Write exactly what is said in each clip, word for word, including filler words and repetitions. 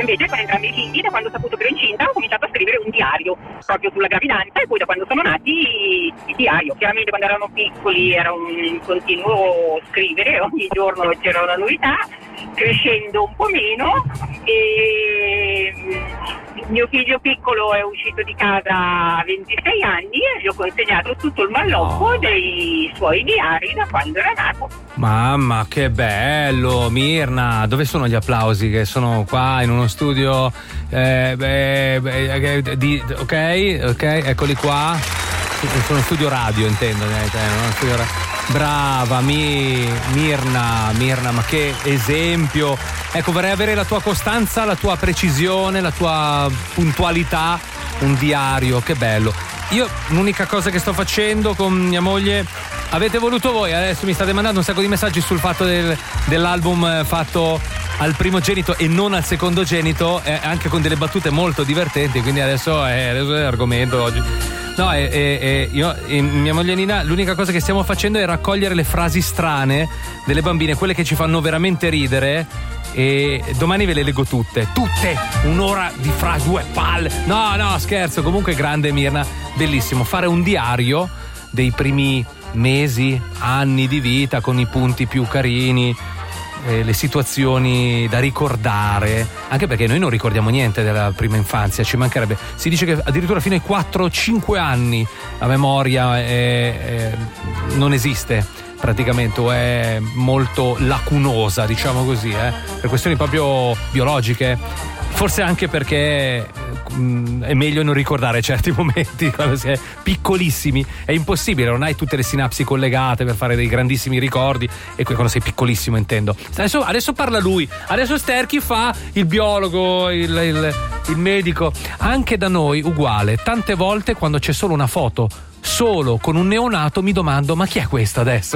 invece con entrambi i figli, da quando ho saputo che ero incinta, ho cominciato a scrivere un diario proprio sulla gravidanza, e poi da quando sono nati il diario. Chiaramente quando erano piccoli era un continuo scrivere, ogni giorno c'era una novità, crescendo un po' meno, e mio figlio piccolo è uscito di casa a ventisei anni e gli ho consegnato tutto il malloppo oh. dei suoi diari da quando era nato. Mamma, che bello, Mirna. Dove sono gli applausi? Che sono qua in uno studio eh, beh, beh, di, ok, ok, eccoli qua. Sono studio radio, intendo, eh, studio radio. Brava Mi, Mirna, Mirna, ma che esempio. Ecco, vorrei avere la tua costanza, la tua precisione, la tua puntualità. Un diario, che bello. Io l'unica cosa che sto facendo con mia moglie, avete voluto voi, adesso mi state mandando un sacco di messaggi sul fatto del, dell'album fatto al primogenito e non al secondogenito, eh, anche con delle battute molto divertenti, quindi adesso è, adesso è l'argomento oggi. No, e, e, e io e mia moglie Nina, l'unica cosa che stiamo facendo è raccogliere le frasi strane delle bambine, quelle che ci fanno veramente ridere, e domani ve le leggo tutte, tutte, un'ora di frasi, due palle. No, no, scherzo, comunque grande Mirna, bellissimo fare un diario dei primi mesi, anni di vita, con i punti più carini, eh, le situazioni da ricordare, anche perché noi non ricordiamo niente della prima infanzia, ci mancherebbe. Si dice che addirittura fino ai quattro cinque anni la memoria è, è, non esiste praticamente, o è molto lacunosa, diciamo così, eh, per questioni proprio biologiche, forse anche perché mh, è meglio non ricordare certi momenti quando si è piccolissimi, è impossibile, non hai tutte le sinapsi collegate per fare dei grandissimi ricordi, e quando sei piccolissimo, intendo. Adesso, adesso parla lui, adesso Sterchi fa il biologo, il, il, il medico. Anche da noi uguale, tante volte quando c'è solo una foto solo con un neonato mi domando: ma chi è questo adesso?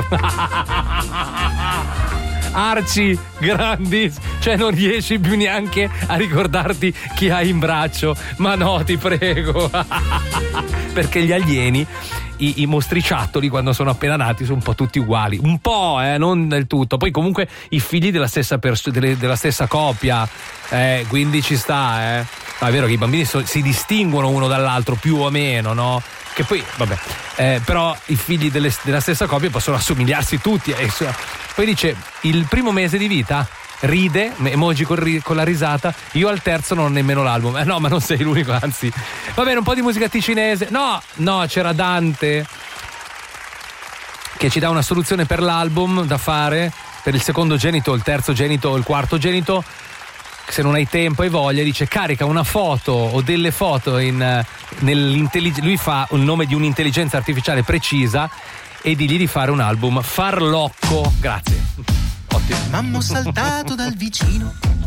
Arci, grandi, cioè non riesci più neanche a ricordarti chi hai in braccio, ma no, ti prego. Perché gli alieni, i, i mostriciattoli, quando sono appena nati sono un po' tutti uguali, un po', eh, non del tutto. Poi comunque i figli della stessa perso- delle, della stessa coppia, eh, quindi ci sta, eh. Ah, è vero che i bambini so- si distinguono uno dall'altro più o meno, no? Che poi, vabbè, eh, però i figli delle, della stessa coppia possono assomigliarsi tutti. Eh. Poi dice, il primo mese di vita ride, emoji con, con la risata, io al terzo non ho nemmeno l'album. Eh no, ma non sei l'unico, anzi. Va bene, un po' di musica ticinese. No, no, c'era Dante che ci dà una soluzione per l'album da fare, per il secondo genito, il terzo genito o il quarto genito. Se non hai tempo e voglia, dice carica una foto o delle foto in nell'intelligenza, lui fa il nome di un'intelligenza artificiale precisa, e digli di fare un album farlocco. Grazie. Ottimo. Mamma ho saltato dal vicino